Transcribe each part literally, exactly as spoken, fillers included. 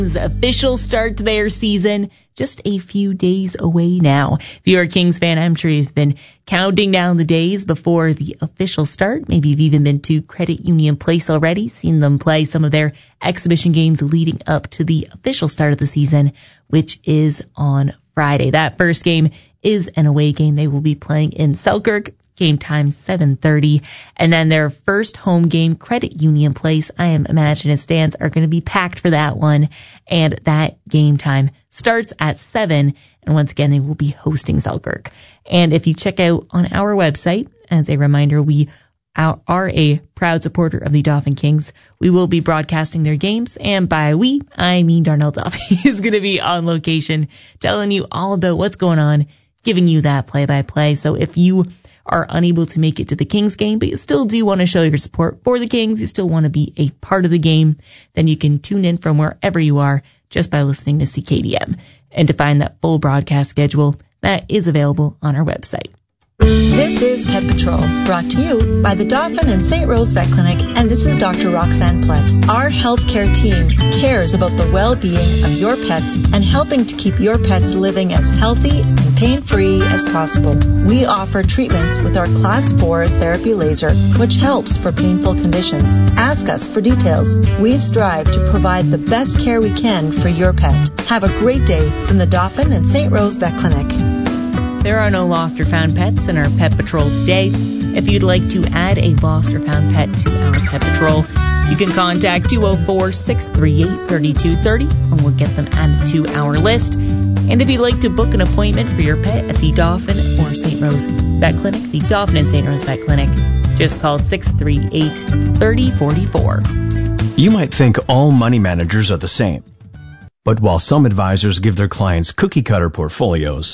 Official start to their season just a few days away now. If you're a Kings fan, I'm sure you've been counting down the days before the official start. Maybe you've even been to Credit Union Place already, seen them play some of their exhibition games leading up to the official start of the season, which is on Friday. That first game is an away game. They will be playing in Selkirk. Game time seven thirty, and then their first home game, Credit Union Place. I am imagining stands are going to be packed for that one, and that game time starts at seven, and once again, they will be hosting Selkirk. And if you check out on our website, as a reminder, we are a proud supporter of the Dauphin Kings. We will be broadcasting their games, and by we, I mean Darnell Duffy is going to be on location, telling you all about what's going on, giving you that play-by-play. So if you are unable to make it to the Kings game, but you still do want to show your support for the Kings, you still want to be a part of the game, then you can tune in from wherever you are just by listening to C K D M. And to find that full broadcast schedule, that is available on our website. This is Pet Patrol, brought to you by the Dauphin and Saint Rose Vet Clinic, and this is Doctor Roxanne Plett. Our healthcare team cares about the well-being of your pets and helping to keep your pets living as healthy and pain-free as possible. We offer treatments with our Class four therapy laser, which helps for painful conditions. Ask us for details. We strive to provide the best care we can for your pet. Have a great day from the Dauphin and Saint Rose Vet Clinic. There are no lost or found pets in our Pet Patrol today. If you'd like to add a lost or found pet to our Pet Patrol, you can contact two oh four, six three eight, three two three oh and we'll get them added to our list. And if you'd like to book an appointment for your pet at the Dauphin or Saint Rose Vet Clinic, the Dauphin and Saint Rose Vet Clinic, just call six three eight, three oh four four. You might think all money managers are the same. But while some advisors give their clients cookie-cutter portfolios,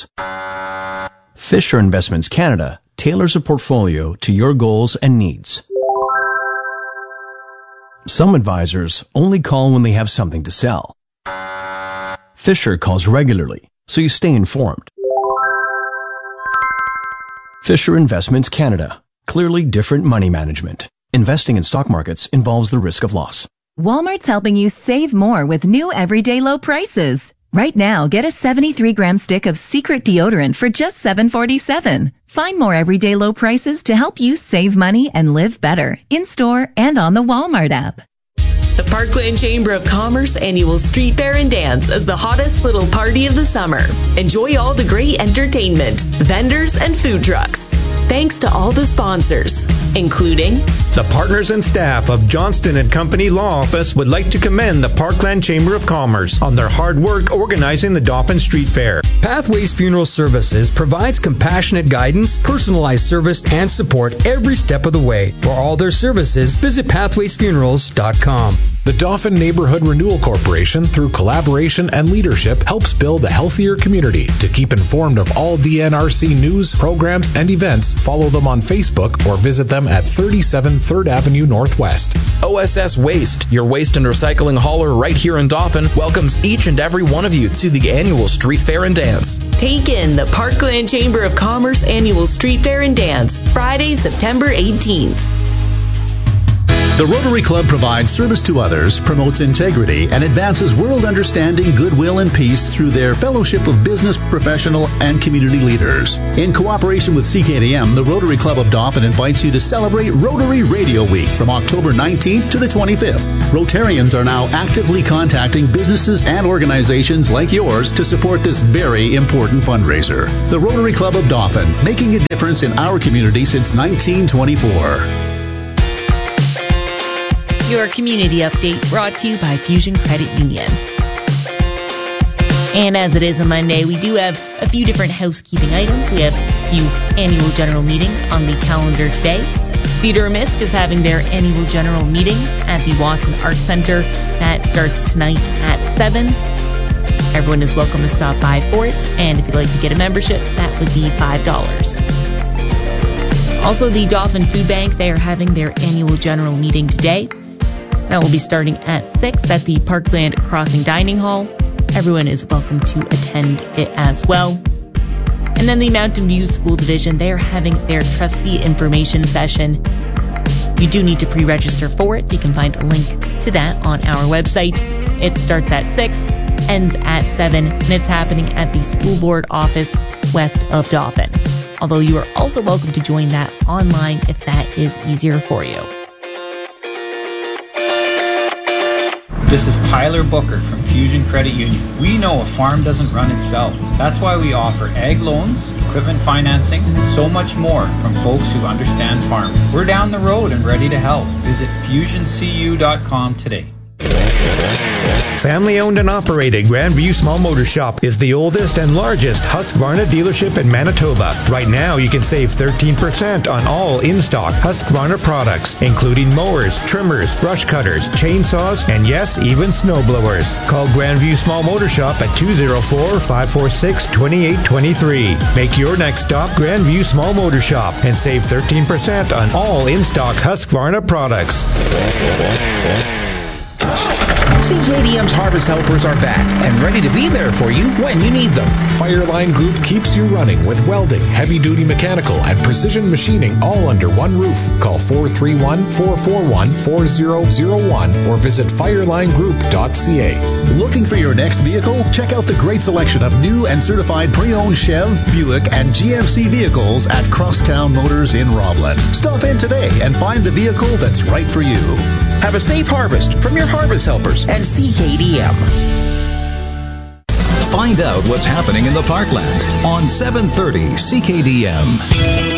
Fisher Investments Canada tailors a portfolio to your goals and needs. Some advisors only call when they have something to sell. Fisher calls regularly, so you stay informed. Fisher Investments Canada. Clearly different money management. Investing in stock markets involves the risk of loss. Walmart's helping you save more with new everyday low prices. Right now, get a seventy-three gram stick of Secret deodorant for just seven forty-seven. Find more everyday low prices to help you save money and live better in-store and on the Walmart app. The Parkland Chamber of Commerce annual Street Fair and Dance is the hottest little party of the summer. Enjoy all the great entertainment, vendors, and food trucks. Thanks to all the sponsors, including the partners and staff of Johnston and Company Law Office would like to commend the Parkland Chamber of Commerce on their hard work organizing the Dauphin Street Fair. Pathways Funeral Services provides compassionate guidance, personalized service, and support every step of the way. For all their services, visit pathways funerals dot com. The Dauphin Neighborhood Renewal Corporation, through collaboration and leadership, helps build a healthier community. To keep informed of all D N R C news, programs, and events, follow them on Facebook or visit them at thirty-seven third Avenue Northwest. O S S Waste, your waste and recycling hauler right here in Dauphin, welcomes each and every one of you to the annual Street Fair and Dance. Take in the Parkland Chamber of Commerce annual Street Fair and Dance, Friday, September eighteenth. The Rotary Club provides service to others, promotes integrity, and advances world understanding, goodwill, and peace through their fellowship of business, professional, and community leaders. In cooperation with C K D M, the Rotary Club of Dauphin invites you to celebrate Rotary Radio Week from October nineteenth to the twenty-fifth. Rotarians are now actively contacting businesses and organizations like yours to support this very important fundraiser. The Rotary Club of Dauphin, making a difference in our community since nineteen twenty-four. Your community update brought to you by Fusion Credit Union. And as it is a Monday, we do have a few different housekeeping items. We have a few annual general meetings on the calendar today. Theatre Misk is having their annual general meeting at the Watson Arts Center. That starts tonight at seven. Everyone is welcome to stop by for it. And if you'd like to get a membership, that would be five dollars. Also, the Dauphin Food Bank, they are having their annual general meeting today. That will be starting at six at the Parkland Crossing Dining Hall. Everyone is welcome to attend it as well. And then the Mountain View School Division, they are having their trustee information session. You do need to pre-register for it. You can find a link to that on our website. It starts at six, ends at seven, and it's happening at the school board office west of Dauphin. Although you are also welcome to join that online if that is easier for you. This is Tyler Booker from Fusion Credit Union. We know a farm doesn't run itself. That's why we offer ag loans, equipment financing, and so much more from folks who understand farming. We're down the road and ready to help. Visit fusion c u dot com today. Family owned and operated Grandview Small Motor Shop is the oldest and largest Husqvarna dealership in Manitoba. Right now you can save thirteen percent on all in-stock Husqvarna products, including mowers, trimmers, brush cutters, chainsaws, and yes, even snowblowers. Call Grandview Small Motor Shop at two oh four, five four six, two eight two three. Make your next stop Grandview Small Motor Shop and save thirteen percent on all in-stock Husqvarna products. C K D M's Harvest Helpers are back and ready to be there for you when you need them. Fireline Group keeps you running with welding, heavy-duty mechanical, and precision machining all under one roof. Call four three one, four four one, four zero zero one or visit fireline group dot c a. Looking for your next vehicle? Check out the great selection of new and certified pre-owned Chev, Buick, and G M C vehicles at Crosstown Motors in Roblin. Stop in today and find the vehicle that's right for you. Have a safe harvest from your Harvest Helpers and C K D M. Find out what's happening in the Parkland on seven thirty C K D M.